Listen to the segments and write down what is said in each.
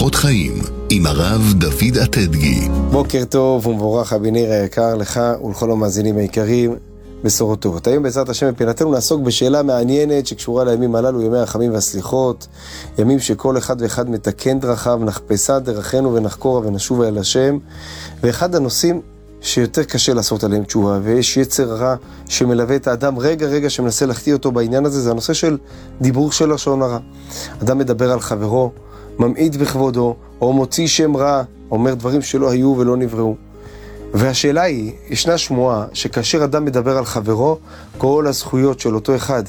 אורחות חיים עם הרב דוד עתדגי. בוקר טוב ומבורך אביניר היקר, לך ולכל המאזינים היקרים, בשורות טובות. היום בעזרת השם בפינתנו נעסוק בשאלה מעניינת שקשורה לימים הללו, ימי הרחמים והסליחות, ימים שכל אחד ואחד מתקן דרכיו, נחפשה דרכינו ונחקורה ונשובה אל השם, ואחד הנושאים שיותר קשה לעשות עליהם תשובה, ויש יצר רע שמלווה את האדם רגע שמנסה להחטיא אותו בעניין הזה, זה הנושא של דיבור של לשון הרע. אדם מדבר על חברו, ממעיט בכבודו, או מוציא שם רע, אומר דברים שלא היו ולא נבראו. והשאלה היא, ישנה שמועה שכאשר אדם מדבר על חברו, כל הזכויות של אותו אחד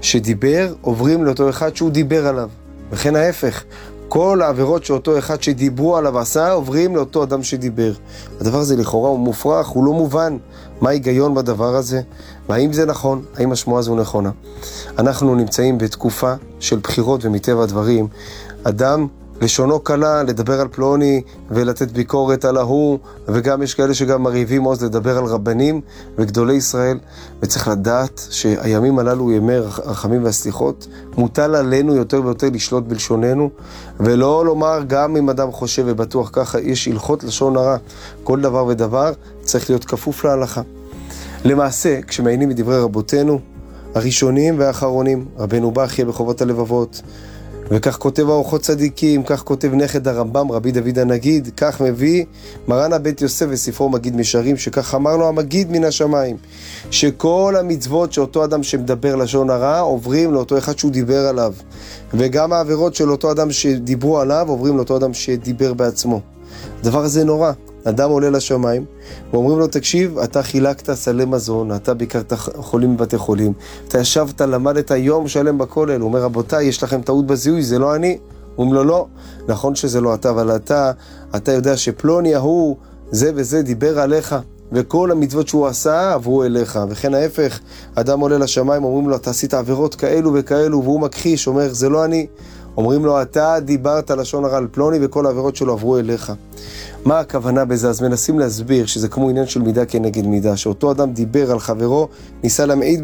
שדיבר עוברים לאותו אחד שהוא דיבר עליו. וכן ההפך, כל העבירות שאותו אחד שדיברו עליו עשה עוברים לאותו אדם שדיבר. הדבר הזה לכאורה הוא מופרך, הוא לא מובן. מה ההיגיון בדבר הזה? והאם זה נכון? האם השמועה הזו נכונה? אנחנו נמצאים בתקופה של בחירות, ומטבע הדברים אדם לשונו קלה לדבר על פלוני ולתת ביקורת על ההוא, וגם יש כאלה שגם מריבים עוז לדבר על רבנים וגדולי ישראל, וצריך לדעת שהימים הללו ימי הרחמים והסליחות, מוטל עלינו יותר ויותר לשלוט בלשוננו, ולא לומר גם אם אדם חושב ובטוח ככה, יש הלכות לשון הרע, כל דבר ודבר צריך להיות כפוף להלכה. למעשה, כשמעיינים מדברי רבותינו הראשונים והאחרונים, רבנו בחייא בחובות הלבבות, וכך כותב האורחות צדיקים, כך כותב נכד הרמב"ם, רבי דוד הנגיד, כך מביא מרן הבית יוסף וספרו מגיד משרים, שכך אמר לו המגיד מן השמיים, שכל המצוות שאותו אדם שמדבר לשון הרע עוברים לאותו אחד שהוא דיבר עליו, וגם העבירות של אותו אדם שדיברו עליו עוברים לאותו אדם שדיבר בעצמו. הדבר הזה נורא. אדם עולה לשמיים ואומרים לו, תקשיב, אתה חילקת סלי מזון, אתה ביקרת חולים בבתי חולים, אתה ישבת, למדת יום שלם בכולל. הוא אומר, רבותיי, יש לכם טעות בזיהוי, זה לא אני. אומרים לו, לא, נכון שזה לא אתה, אבל אתה יודע שפלוני ההוא זה וזה דיבר עליך, וכל המצוות שהוא עשה עברו אליך. וכן ההפך, אדם עולה לשמיים, אומרים לו, אתה עשית עבירות כאלו וכאלו, והוא מכחיש, אומר, זה לא אני. אומרים לו, אתה דיברת לשון הרע על פלוני וכל העבירות שלו עברו אליך. מה הכוונה בזה? אז מנסים להסביר שזה כמו עניין של מידה כנגד מידה, שאותו אדם דיבר על חברו, ניסה להמעיט